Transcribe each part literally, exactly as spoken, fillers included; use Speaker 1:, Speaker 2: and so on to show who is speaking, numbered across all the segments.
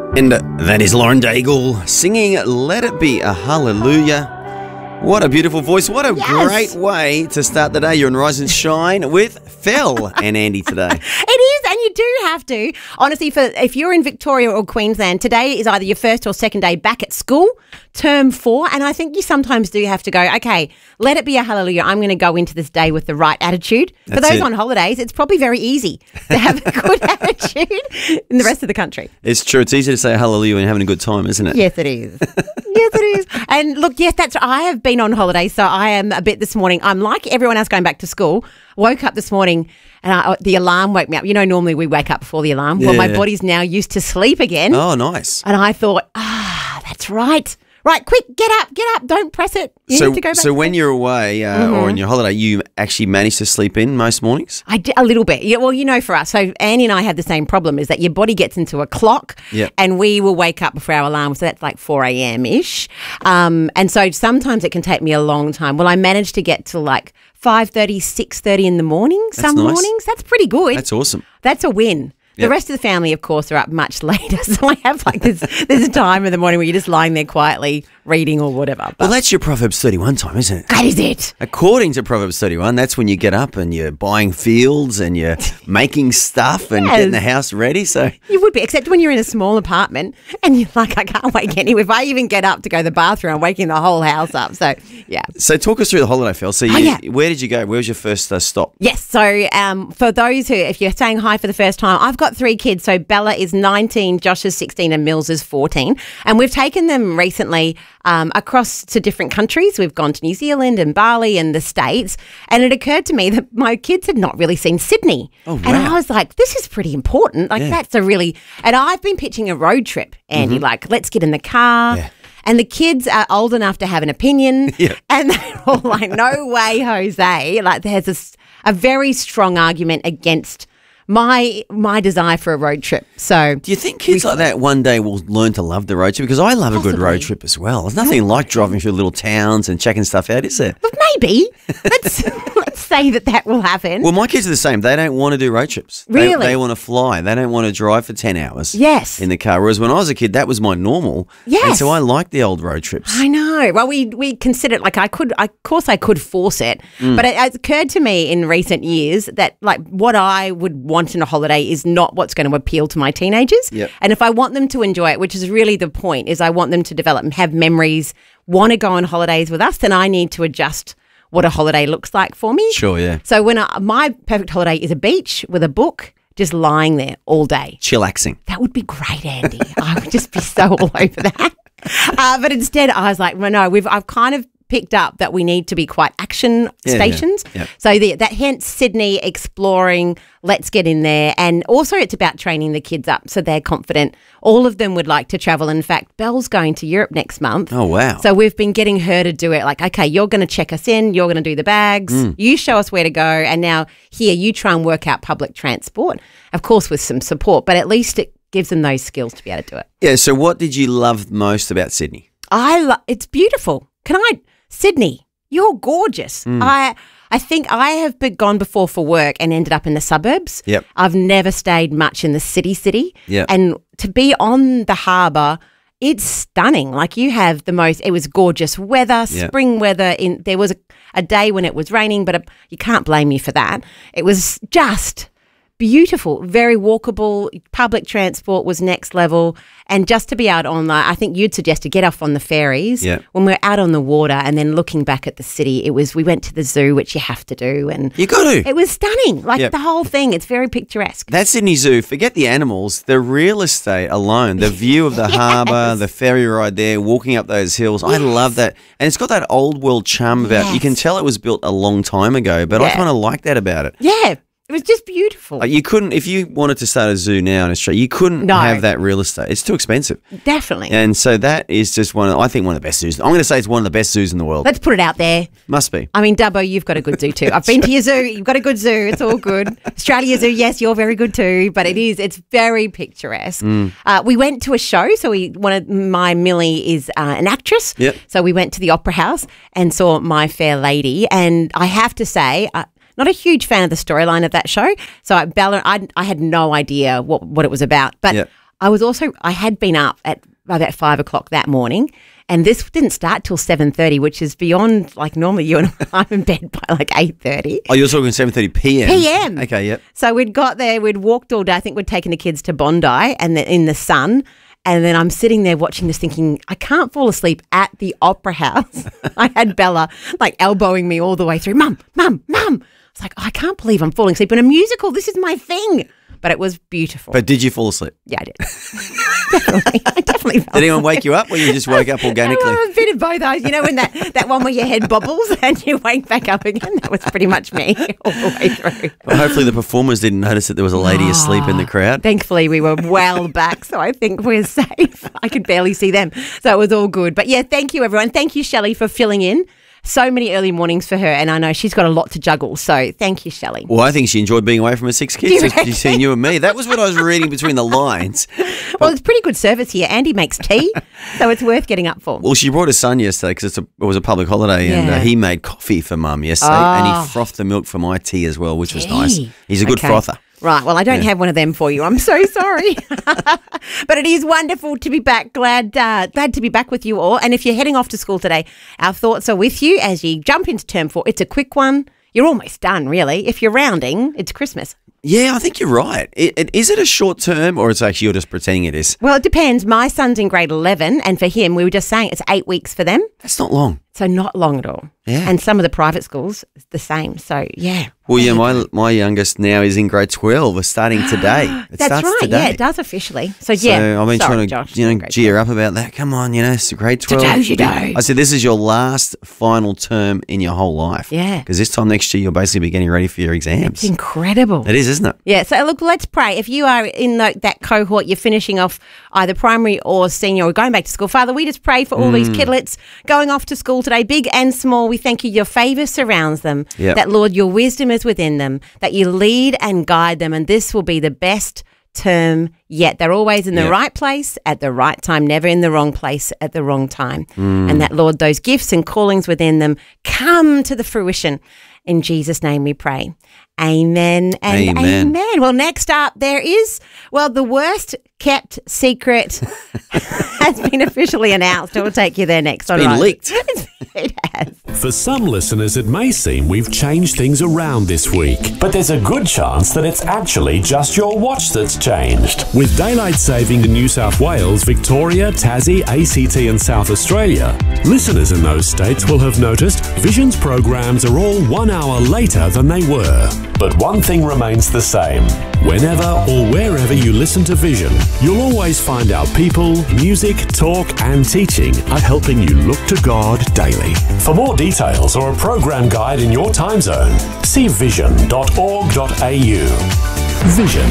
Speaker 1: And that is Lauren Daigle singing Let It Be a Hallelujah. What a beautiful voice. What a
Speaker 2: Yes.
Speaker 1: great way to start the day. You're on Rise and Shine with Phil and Andy today.
Speaker 2: It is, and you do have to. Honestly, for if you're in Victoria or Queensland, today is either your first or second day back at school, term four, and I think you sometimes do have to go, okay, let it be a hallelujah. I'm going to go into this day with the right attitude. For
Speaker 1: That's
Speaker 2: those
Speaker 1: it.
Speaker 2: on holidays, it's probably very easy to have a good attitude in the rest of the country.
Speaker 1: It's true. It's easy to say hallelujah when you're having a good time, isn't it?
Speaker 2: Yes, it is. Yes, it is. And look, yes, that's. I have been on holiday, so I am a bit this morning. I'm like everyone else going back to school. Woke up this morning and I, the alarm woke me up. You know, normally we wake up before the alarm. Well,
Speaker 1: Yeah,
Speaker 2: my
Speaker 1: yeah.
Speaker 2: body's now used to sleep again.
Speaker 1: Oh, nice.
Speaker 2: And I thought, ah, that's right. Right, quick, get up, get up. Don't press it. You
Speaker 1: So,
Speaker 2: need to go back.
Speaker 1: so
Speaker 2: to
Speaker 1: when
Speaker 2: sleep.
Speaker 1: you're away uh, or on your holiday, you actually manage to sleep in most mornings?
Speaker 2: I did a little bit. Yeah, well, you know, for us, so Annie and I have the same problem, is that your body gets into a clock,
Speaker 1: Yep.
Speaker 2: and we will wake up before our alarm. So that's like four a.m. ish. Um, and so sometimes it can take me a long time. Well, I managed to get to like five thirty, six thirty in the morning. Some
Speaker 1: nice.
Speaker 2: mornings, that's pretty good.
Speaker 1: That's awesome.
Speaker 2: That's a win. The
Speaker 1: Yep.
Speaker 2: rest of the family, of course, are up much later. So I have like this, there's a time in the morning where you're just lying there quietly reading or whatever. But
Speaker 1: Well, that's your Proverbs thirty-one time, isn't it?
Speaker 2: that is it.
Speaker 1: According to Proverbs thirty-one, that's when you get up and you're buying fields and you're making stuff and
Speaker 2: Yes.
Speaker 1: getting the house ready. So
Speaker 2: You would be, except when you're in a small apartment and you're like, I can't wake any. If I even get up to go to the bathroom, I'm waking the whole house up. So, yeah.
Speaker 1: So talk us through the holiday, Phil. So you,
Speaker 2: Oh, yeah.
Speaker 1: where did you go? Where was your first uh, stop?
Speaker 2: Yes. So, um, for those who, if you're saying hi for the first time, I've got three kids. So Bella is nineteen, Josh is sixteen, and Mills is fourteen. And we've taken them recently um, across to different countries. We've gone to New Zealand and Bali and the States. And it occurred to me that my kids had not really seen Sydney.
Speaker 1: Oh,
Speaker 2: And
Speaker 1: wow.
Speaker 2: I was like, this is pretty important. Like,
Speaker 1: Yeah.
Speaker 2: that's a really, and I've been pitching a road trip, Andy, like, let's get in the car.
Speaker 1: Yeah.
Speaker 2: And the kids are old enough to have an opinion.
Speaker 1: Yeah.
Speaker 2: And they're all like, no way, Jose. Like, there's a, s- a very strong argument against my my desire for a road trip. So,
Speaker 1: Do you think kids like that one day will learn to love the road trip? Because I love a good road
Speaker 2: Possibly.
Speaker 1: trip as well. There's nothing like driving through little towns and checking stuff out, is there?
Speaker 2: but maybe let's let's say that that will happen.
Speaker 1: Well, my kids are the same. They don't want to do road trips. They-
Speaker 2: Really?
Speaker 1: They, want to fly. They don't want to drive for ten hours
Speaker 2: Yes.
Speaker 1: in the car. Whereas when I was a kid, that was my normal. And
Speaker 2: Yes.
Speaker 1: so I like the old road trips.
Speaker 2: I know. Well, we we considered, like, I could, I, of course, I could force it,
Speaker 1: Mm.
Speaker 2: but it, it's occurred to me in recent years that, like, what I would want in a holiday is not what's going to appeal to my teenagers.
Speaker 1: Yep.
Speaker 2: And if I want them to enjoy it, which is really the point, is I want them to develop and have memories, want to go on holidays with us, then I need to adjust what a holiday looks like for me.
Speaker 1: Sure, yeah.
Speaker 2: So when I, my perfect holiday is a beach with a book, just lying there all day.
Speaker 1: Chillaxing.
Speaker 2: That would be great, Andy. I would just be so all over that. Uh, but instead, I was like, well, no, we've I've kind of picked up that we need to be quite action
Speaker 1: Yeah, yeah,
Speaker 2: stations.
Speaker 1: yeah.
Speaker 2: So the, that hence Sydney exploring, let's get in there. And also it's about training the kids up so they're confident. All of them would like to travel. In fact, Belle's going to Europe next month.
Speaker 1: Oh, wow.
Speaker 2: So we've been getting her to do it. Like, okay, you're going to check us in. You're going to do the bags.
Speaker 1: Mm.
Speaker 2: You show us where to go. And now here, you try and work out public transport, of course, with some support, but at least it gives them those skills to be able to do it.
Speaker 1: Yeah, so what did you love most about Sydney?
Speaker 2: I lo- it's beautiful. Can I, Sydney, you're gorgeous.
Speaker 1: Mm.
Speaker 2: I I think I have been gone before for work and ended up in the suburbs.
Speaker 1: Yep.
Speaker 2: I've never stayed much in the city city.
Speaker 1: Yep.
Speaker 2: And to be on the harbour, it's stunning. Like, you have the most, it was gorgeous weather,
Speaker 1: Yep.
Speaker 2: spring weather. In There was a, a day when it was raining, but a, you can't blame me for that. It was just beautiful, very walkable. Public transport was next level. And just to be out on the, I think you'd suggest to get off on the ferries.
Speaker 1: Yeah.
Speaker 2: When we're out on the water and then looking back at the city, it was, we went to the zoo, which you have to do. And
Speaker 1: You got to.
Speaker 2: it was stunning. Like,
Speaker 1: Yep.
Speaker 2: the whole thing, it's very picturesque.
Speaker 1: That Sydney Zoo, forget the animals, the real estate alone, the view of the harbour, the ferry ride there, walking up those hills. I love that. And it's got that old world charm about it. You can
Speaker 2: Yes.
Speaker 1: tell it was built a long time ago, but I
Speaker 2: Yeah.
Speaker 1: kind of like that about it.
Speaker 2: Yeah. It was just beautiful.
Speaker 1: Like, you couldn't, if you wanted to start a zoo now in Australia, you couldn't
Speaker 2: No.
Speaker 1: have that real estate. It's too expensive.
Speaker 2: Definitely.
Speaker 1: And so that is just one of, I think, one of the best zoos. I'm going to say it's one of the best zoos in the world.
Speaker 2: Let's put it out there.
Speaker 1: Must be.
Speaker 2: I mean, Dubbo, you've got a good zoo too. I've been to your zoo. You've got a good zoo. It's all good. Australia Zoo, yes, you're very good too. But it is, it's very picturesque.
Speaker 1: Mm.
Speaker 2: Uh, we went to a show. So we, one of my Millie is uh, an actress.
Speaker 1: Yep.
Speaker 2: So we went to the Opera House and saw My Fair Lady. And I have to say, uh, not a huge fan of the storyline of that show. So I, Bella, I, I had no idea what, what it was about. But
Speaker 1: Yep.
Speaker 2: I was also, I had been up at about five o'clock that morning, and this didn't start till seven thirty, which is beyond, like, normally you and I, I'm in bed by like eight thirty.
Speaker 1: Oh, you're talking seven thirty p.m.?
Speaker 2: P M.
Speaker 1: Okay, yep.
Speaker 2: So we'd got there, we'd walked all day. I think we'd taken the kids to Bondi and the, in the sun. And then I'm sitting there watching this thinking, I can't fall asleep at the Opera House. I had Bella like elbowing me all the way through. Mum, mum, mum. I was like, oh, I can't believe I'm falling asleep in a musical. This is my thing. But it was beautiful.
Speaker 1: But did you fall asleep?
Speaker 2: Yeah, I did. definitely. I definitely fell
Speaker 1: Did anyone
Speaker 2: asleep.
Speaker 1: wake you up or you just woke up organically?
Speaker 2: Well, a bit of both those. You know, when that, that one where your head bobbles and you wake back up again? That was pretty much me all the way through.
Speaker 1: Well, hopefully the performers didn't notice that there was a lady asleep in the crowd.
Speaker 2: Thankfully, we were well back, so I think we're safe. I could barely see them, so it was all good. But yeah, thank you, everyone. Thank you, Shelley, for filling in. So many early mornings for her, and I know she's got a lot to juggle, so thank you, Shelley.
Speaker 1: Well, I think she enjoyed being away from her six kids.
Speaker 2: You
Speaker 1: So she's seen you and me. That was what I was reading between the lines.
Speaker 2: Well, it's pretty good service here. Andy makes tea, so it's worth getting up for.
Speaker 1: Well, she brought her son yesterday because it was a public holiday, and uh,
Speaker 2: Yeah.
Speaker 1: he made coffee for Mum yesterday,
Speaker 2: Oh.
Speaker 1: and he frothed the milk for my tea as well, which was
Speaker 2: Gee.
Speaker 1: nice. He's a good
Speaker 2: Okay.
Speaker 1: frother.
Speaker 2: Right, well, I don't
Speaker 1: Yeah.
Speaker 2: have one of them for you. I'm so sorry. But it is wonderful to be back. Glad uh, glad to be back with you all. And if you're heading off to school today, our thoughts are with you as you jump into term four. It's a quick one. You're almost done, really. If you're rounding, it's Christmas.
Speaker 1: Yeah, I think you're right. It, it, is it a short term or it's actually you're just pretending it is?
Speaker 2: Well, it depends. My son's in grade eleven, and for him, we were just saying it's eight weeks for them.
Speaker 1: That's not long.
Speaker 2: So not long at all.
Speaker 1: Yeah.
Speaker 2: And some of the private schools, it's the same. So, yeah.
Speaker 1: Well, yeah, my my youngest now is in grade twelve. We're starting today. It
Speaker 2: That's
Speaker 1: starts
Speaker 2: right.
Speaker 1: today.
Speaker 2: Yeah, it does officially. So,
Speaker 1: So
Speaker 2: yeah.
Speaker 1: I've been
Speaker 2: Sorry,
Speaker 1: trying to
Speaker 2: Josh,
Speaker 1: you know
Speaker 2: grade
Speaker 1: cheer up about that. Come on, you know, it's grade twelve.
Speaker 2: To-dos, you do.
Speaker 1: I said this is your last final term in your whole life.
Speaker 2: Yeah.
Speaker 1: Because this time next year you'll basically be getting ready for your exams.
Speaker 2: It's incredible.
Speaker 1: It is, isn't it?
Speaker 2: Yeah, so look, let's pray. If you are in the, that cohort, you're finishing off either primary or senior or going back to school, Father, we just pray for all
Speaker 1: Mm.
Speaker 2: these kidlets going off to school today, big and small. We thank you, your favour surrounds them,
Speaker 1: Yep.
Speaker 2: that, Lord, your wisdom is within them, that you lead and guide them, and this will be the best term yet. They're always in the
Speaker 1: Yep.
Speaker 2: right place at the right time, never in the wrong place at the wrong time.
Speaker 1: Mm.
Speaker 2: And that, Lord, those gifts and callings within them come to the fruition. In Jesus' name we pray. Amen and
Speaker 1: Amen.
Speaker 2: amen. Well, next up, there is, well, the worst kept secret has been officially announced. I'll take you there next.
Speaker 1: It's been leaked.
Speaker 2: It has.
Speaker 3: For some listeners, it may seem we've changed things around this week, but there's a good chance that it's actually just your watch that's changed. With daylight saving in New South Wales, Victoria, Tassie, A C T and South Australia, listeners in those states will have noticed Vision's programs are all one hour later than they were. But one thing remains the same. Whenever or wherever you listen to Vision, you'll always find our people, music, talk and teaching are helping you look to God daily. For more details or a program guide in your time zone, see vision dot org dot a u. Vision.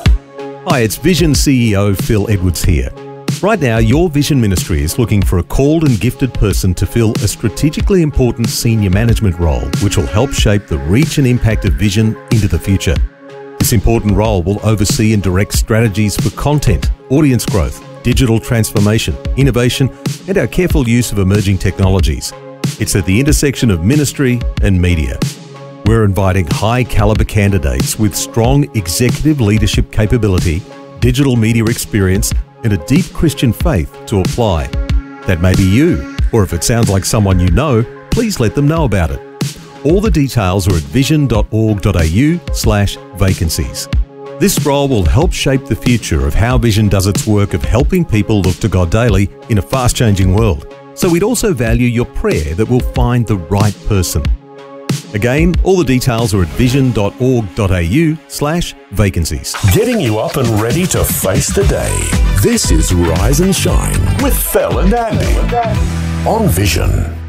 Speaker 4: Hi, it's Vision C E O Phil Edwards here. Right now, your Vision Ministry is looking for a called and gifted person to fill a strategically important senior management role, which will help shape the reach and impact of Vision into the future. This important role will oversee and direct strategies for content, audience growth, digital transformation, innovation, and our careful use of emerging technologies. It's at the intersection of ministry and media. We're inviting high-caliber candidates with strong executive leadership capability, digital media experience, and a deep Christian faith to apply. That may be you, or if it sounds like someone you know, please let them know about it. All the details are at vision dot org dot a u slash vacancies. This role will help shape the future of how Vision does its work of helping people look to God daily in a fast-changing world. So we'd also value your prayer that we'll find the right person. Again, all the details are at vision dot org dot a u slash vacancies.
Speaker 3: Getting you up and ready to face the day. This is Rise and Shine with Phil and Andy on Vision.